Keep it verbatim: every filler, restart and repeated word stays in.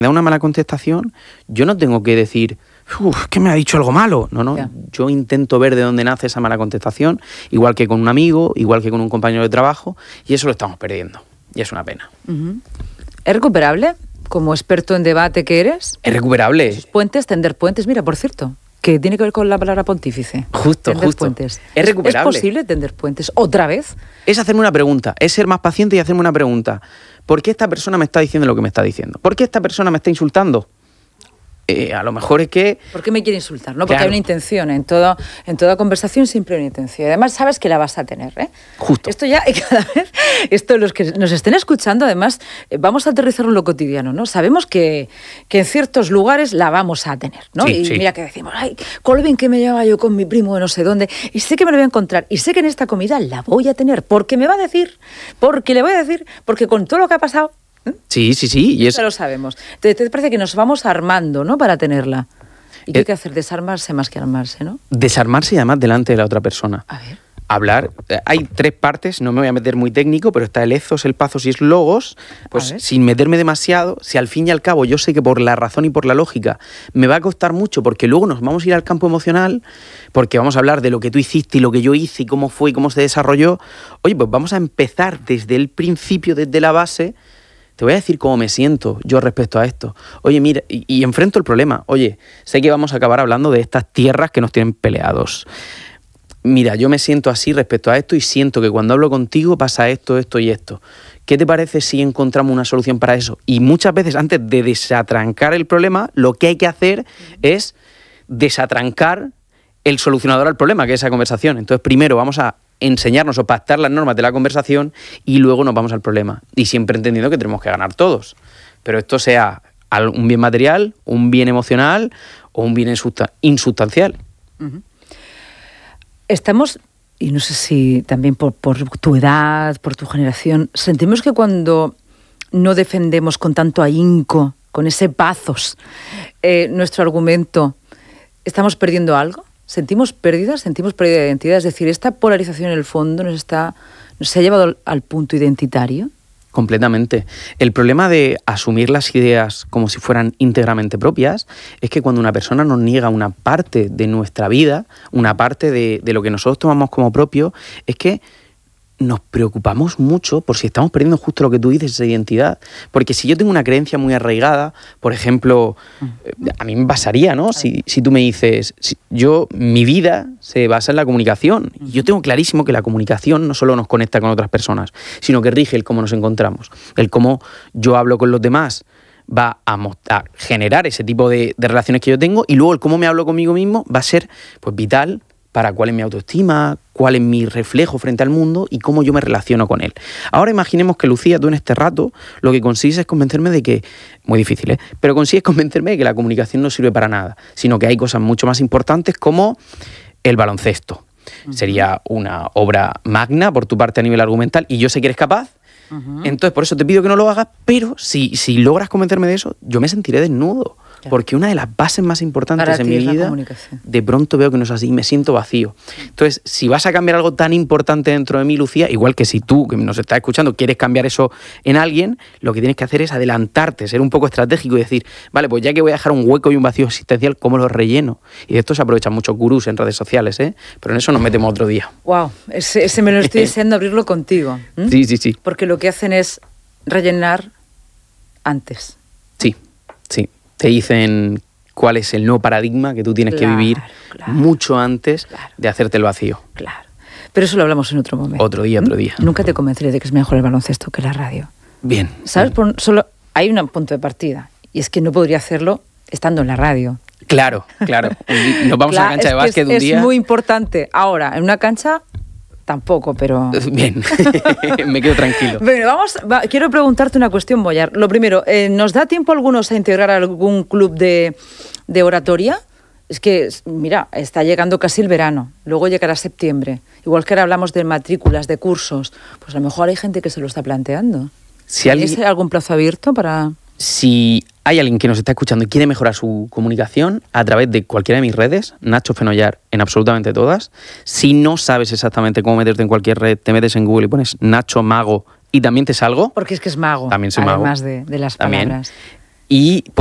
da una mala contestación, yo no tengo que decir, uff, que me ha dicho algo malo. No, no, yeah. Yo intento ver de dónde nace esa mala contestación, igual que con un amigo, igual que con un compañero de trabajo, y eso lo estamos perdiendo. Y es una pena. Uh-huh. ¿Es recuperable? Como experto en debate que eres. Es recuperable. Esos puentes, tender puentes. Mira, por cierto, que tiene que ver con la palabra pontífice. Justo, tender justo. Puentes. Es recuperable. ¿Es posible tender puentes otra vez? Es hacerme una pregunta, es ser más paciente y hacerme una pregunta. ¿Por qué esta persona me está diciendo lo que me está diciendo? ¿Por qué esta persona me está insultando? Eh, a lo mejor es que... ¿Por qué me quiere insultar? ¿No? Porque claro. Hay una intención. En, todo, en toda conversación siempre hay una intención. Y además sabes que la vas a tener, ¿eh? Justo. Esto ya, y cada vez, esto los que nos estén escuchando, además, vamos a aterrizarlo en lo cotidiano, ¿no? Sabemos que, que en ciertos lugares la vamos a tener, ¿no? Sí, y sí. mira que decimos, ay, con bien que me llevaba yo con mi primo de no sé dónde, y sé que me lo voy a encontrar, y sé que en esta comida la voy a tener, porque me va a decir, porque le voy a decir, porque con todo lo que ha pasado... ¿Eh? Sí, sí, sí. Y eso es... lo sabemos. Entonces, te parece que nos vamos armando, ¿no? Para tenerla. ¿Y qué hay que hacer? Desarmarse más que armarse, ¿no? Desarmarse y además delante de la otra persona. A ver. Hablar. Hay tres partes, no me voy a meter muy técnico, pero está el ethos, el pathos y el logos. Pues sin meterme demasiado, si al fin y al cabo yo sé que por la razón y por la lógica me va a costar mucho, porque luego nos vamos a ir al campo emocional, porque vamos a hablar de lo que tú hiciste y lo que yo hice y cómo fue y cómo se desarrolló. Oye, pues vamos a empezar desde el principio, desde la base. Te voy a decir cómo me siento yo respecto a esto. Oye, mira, y, y enfrento el problema. Oye, sé que vamos a acabar hablando de estas tierras que nos tienen peleados. Mira, yo me siento así respecto a esto y siento que cuando hablo contigo pasa esto, esto y esto. ¿Qué te parece si encontramos una solución para eso? Y muchas veces antes de desatrancar el problema, lo que hay que hacer es desatrancar el solucionador al problema, que es esa conversación. Entonces, primero vamos a enseñarnos o pactar las normas de la conversación y luego nos vamos al problema. Y siempre entendiendo que tenemos que ganar todos. Pero esto sea un bien material, un bien emocional o un bien insustancial. Uh-huh. Estamos, y no sé si también por, por tu edad, por tu generación, sentimos que cuando no defendemos con tanto ahínco, con ese pathos, eh, nuestro argumento, ¿estamos perdiendo algo? ¿Sentimos pérdidas? ¿Sentimos pérdida de identidad? Es decir, ¿esta polarización en el fondo nos, está, nos ha llevado al, al punto identitario? Completamente. El problema de asumir las ideas como si fueran íntegramente propias es que cuando una persona nos niega una parte de nuestra vida, una parte de, de lo que nosotros tomamos como propio, es que nos preocupamos mucho por si estamos perdiendo justo lo que tú dices, esa identidad. Porque si yo tengo una creencia muy arraigada, por ejemplo, a mí me pasaría, ¿no? Si, si tú me dices, si yo, mi vida se basa en la comunicación. Y yo tengo clarísimo que la comunicación no solo nos conecta con otras personas, sino que rige el cómo nos encontramos. El cómo yo hablo con los demás va a, a generar ese tipo de, de relaciones que yo tengo, y luego el cómo me hablo conmigo mismo va a ser pues vital para cuál es mi autoestima, cuál es mi reflejo frente al mundo y cómo yo me relaciono con él. Ahora imaginemos que, Lucía, tú en este rato lo que consigues es convencerme de que, muy difícil, ¿eh? Pero consigues convencerme de que la comunicación no sirve para nada, sino que hay cosas mucho más importantes como el baloncesto. Uh-huh. Sería una obra magna por tu parte a nivel argumental y yo sé que eres capaz. Uh-huh. Entonces por eso te pido que no lo hagas, pero si, si logras convencerme de eso, yo me sentiré desnudo. Porque una de las bases más importantes para en ti mi es la vida, comunicación. de pronto veo que no es así, me siento vacío. Entonces, si vas a cambiar algo tan importante dentro de mí, Lucía, igual que si tú, que nos estás escuchando, quieres cambiar eso en alguien, lo que tienes que hacer es adelantarte, ser un poco estratégico y decir, vale, pues ya que voy a dejar un hueco y un vacío existencial, ¿cómo lo relleno? Y de esto se aprovechan muchos gurús en redes sociales, ¿eh? Pero en eso nos metemos otro día. Wow, ese, ese me lo estoy deseando abrirlo contigo. ¿Mm? Sí, sí, sí. Porque lo que hacen es rellenar antes. Sí, sí. Te dicen cuál es el nuevo paradigma que tú tienes claro, que vivir claro, mucho antes claro. de hacerte el vacío. Claro. Pero eso lo hablamos en otro momento. Otro día, otro día. Nunca te convenceré de que es mejor el baloncesto que la radio. Bien. ¿Sabes? Por, solo hay un punto de partida. Y es que no podría hacerlo estando en la radio. Claro, claro. Nos vamos claro, a la cancha de básquet es, un día. Es muy importante. Ahora, en una cancha... Tampoco, pero... Bien, me quedo tranquilo. Bueno, vamos, va, quiero preguntarte una cuestión, Boyar. Lo primero, eh, ¿nos da tiempo a algunos a integrar algún club de, de oratoria? Es que, mira, está llegando casi el verano, luego llegará septiembre. Igual que ahora hablamos de matrículas, de cursos, pues a lo mejor hay gente que se lo está planteando. Si alguien... ¿Hay algún plazo abierto para...? Si hay alguien que nos está escuchando y quiere mejorar su comunicación a través de cualquiera de mis redes, Nacho Fenollar en absolutamente todas. Si no sabes exactamente cómo meterte en cualquier red, te metes en Google y pones Nacho Mago y también te salgo. Porque es que es mago. También soy mago. Además de, de las también. palabras. y